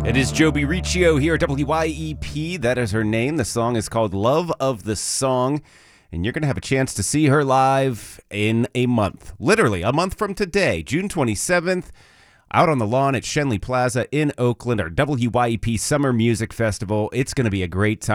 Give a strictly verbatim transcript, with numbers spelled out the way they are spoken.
It is Joby Riccio here at W Y E P. That is her name. The song is called Love of the Song. And you're going to have a chance to see her live in a month. Literally, a month from today, June twenty-seventh, out on the lawn at Schenley Plaza in Oakland, our W Y E P Summer Music Festival. It's going to be a great time.